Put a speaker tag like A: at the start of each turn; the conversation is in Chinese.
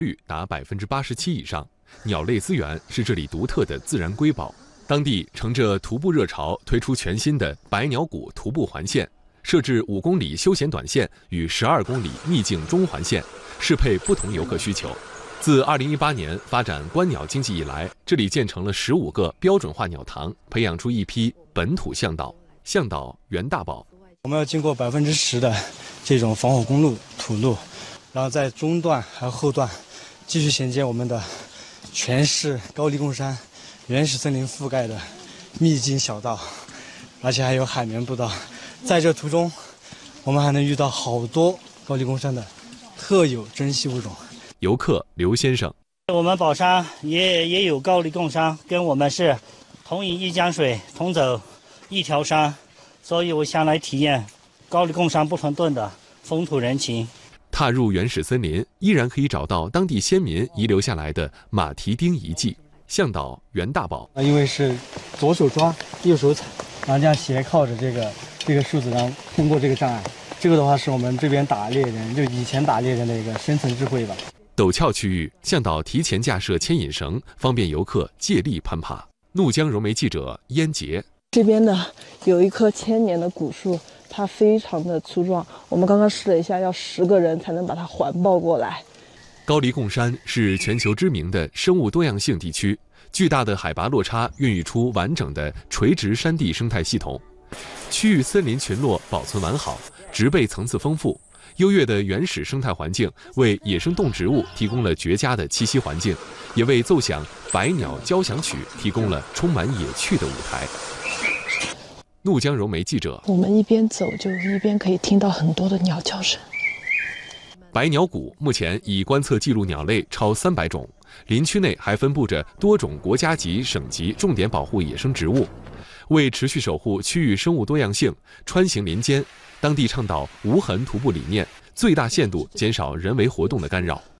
A: 率达87%以上，鸟类资源是这里独特的自然瑰宝。当地乘着徒步热潮，推出全新的百鸟谷徒步环线，设置5公里休闲短线与12公里秘境中环线，适配不同游客需求。自2018年发展观鸟经济以来，这里建成了15个标准化鸟塘，培养出一批本土向导。向导袁大宝，
B: 我们要经过10%的这种防火公路土路，然后在中段还有后段继续衔接我们的全是高黎贡山原始森林覆盖的秘境小道，而且还有海绵步道。在这途中，我们还能遇到好多高黎贡山的特有珍稀物种。
A: 游客刘先生，
C: 我们宝山也有高黎贡山，跟我们是同饮一江水，同走一条山，所以我想来体验高黎贡山不成顿的风土人情。
A: 踏入原始森林，依然可以找到当地先民遗留下来的马蹄钉遗迹。向导袁大宝，
B: 因为是左手抓右手踩，然后这样斜靠着这个树子，然后通过这个障碍。这个的话是我们这边打猎人，就以前打猎人的一个生存智慧吧。
A: 陡峭区域，向导提前架设牵引绳，方便游客借力攀爬。怒江融媒记者燕杰，
D: 这边的有一棵1000年的古树，它非常的粗壮，我们刚刚试了一下，要10个人才能把它环抱过来。
A: 高黎贡山是全球知名的生物多样性地区，巨大的海拔落差孕育出完整的垂直山地生态系统，区域森林群落保存完好，植被层次丰富，优越的原始生态环境为野生动植物提供了绝佳的栖息环境，也为奏响百鸟交响曲提供了充满野趣的舞台。怒江融媒记者，
D: 我们一边走就一边可以听到很多的鸟叫声。
A: 百鸟谷目前已观测记录鸟类超300种，林区内还分布着多种国家级、省级重点保护野生植物。为持续守护区域生物多样性，穿行林间，当地倡导无痕徒步理念，最大限度减少人为活动的干扰。